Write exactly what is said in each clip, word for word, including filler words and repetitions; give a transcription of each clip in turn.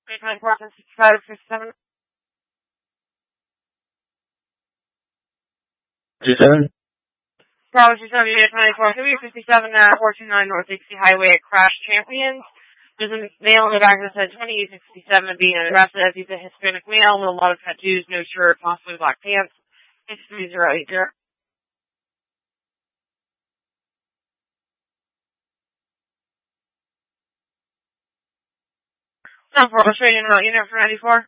eight ninety-four, sixty-five, fifty-seven. fifty-seven? Bravo two seven eight ninety-four, three fifty-seven at four two nine North Dixie Highway at Crash Champions. There's a male in the back that said twenty sixty-seven being arrested. He's a Hispanic male with a lot of tattoos, no shirt, possibly black pants. It's three zero eight zero. Time for Australian route unit for ninety-four.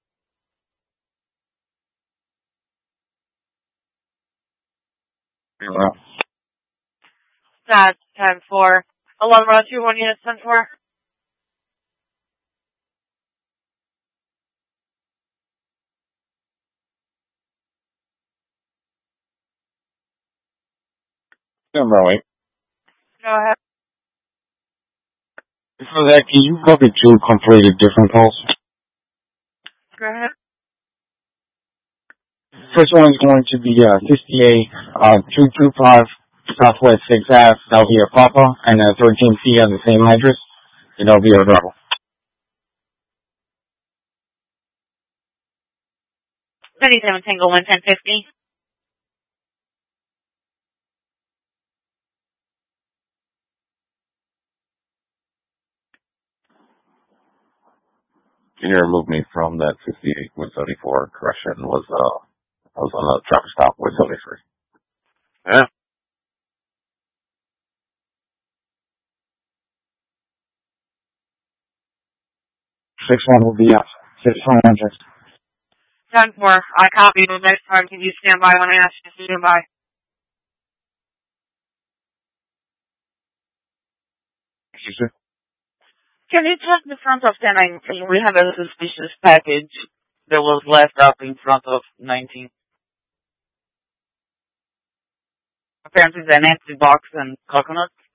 Yeah. That's ten four. eleven route two one units, ten four. Number eight. Go ahead. For that, can you copy two completely different calls? Go ahead. First one is going to be uh, fifty-eight, uh, two two five Southwest sixth Avenue, that'll be a Papa, and uh, thirteen C on the same address, and that'll be a Rebel. thirty-seven Tango one ten fifty. Can you remove me from that fifty-eight one seventy-four? Correction was, uh, I was on a traffic stop with seventy-three. Yeah. Six one will be up. Six one hundred. ten four. I copied the next time. Can you stand by when I ask you to stand by? Excuse me? Can you check the front of ten? We have a suspicious package that was left up in front of nineteen. Apparently it's an empty box and coconut.